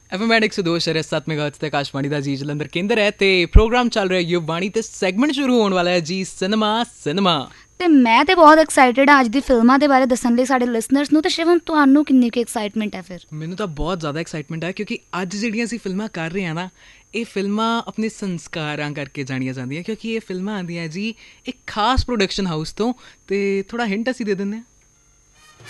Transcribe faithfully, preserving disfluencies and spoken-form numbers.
FM ਇੱਕ ਸੌ ਦੋ ਸ਼ਰਤ ਸੱਤ ਮੈਗਾਹਰਟਜ਼ ਤੇ ਆਕਾਸ਼ਵਾਣੀ ਦਾ ਜੀ ਜਲੰਧਰ ਕੇਂਦਰ ਹੈ ਤੇ ਪ੍ਰੋਗਰਾਮ ਚੱਲ ਰਿਹਾ ਯੁਵ ਬਾਣੀ ਤੇ ਸੈਗਮੈਂਟ ਸ਼ੁਰੂ ਹੋਣ ਵਾਲਾ ਹੈ ਜੀ ਸਿਨੇਮਾ ਸਿਨੇਮਾ। ਤੇ ਮੈਂ ਤੇ ਬਹੁਤ ਐਕਸਾਈਟਿਡ ਹਾਂ ਅੱਜ ਦੀ ਫਿਲਮਾਂ ਦੇ ਬਾਰੇ ਦੱਸਣ ਲਈ ਸਾਡੇ ਲਿਸਨਰਸ ਨੂੰ। ਤੇ ਸ਼ਿਵਮ, ਤੁਹਾਨੂੰ ਕਿੰਨੀ ਕੁ ਐਕਸਾਈਟਮੈਂਟ ਹੈ ਫਿਰ? ਮੈਨੂੰ ਤਾਂ ਬਹੁਤ ਜ਼ਿਆਦਾ ਐਕਸਾਈਟਮੈਂਟ ਹੈ ਕਿਉਂਕਿ ਅੱਜ ਜਿਹੜੀਆਂ ਅਸੀਂ ਫਿਲਮਾਂ ਕਰ ਰਹੇ ਹਾਂ ਨਾ, ਇਹ ਫਿਲਮਾਂ ਆਪਣੇ ਸੰਸਕਾਰਾਂ ਕਰਕੇ ਜਾਣੀਆਂ ਜਾਂਦੀਆਂ ਕਿਉਂਕਿ ਇਹ ਫਿਲਮਾਂ ਆਉਂਦੀਆਂ ਜੀ ਇੱਕ ਖਾਸ ਪ੍ਰੋਡਕਸ਼ਨ ਹਾਊਸ ਤੋਂ। ਅਤੇ ਥੋੜ੍ਹਾ ਹਿੰਟ ਅਸੀਂ ਦੇ ਦਿੰਦੇ ਹਾਂ।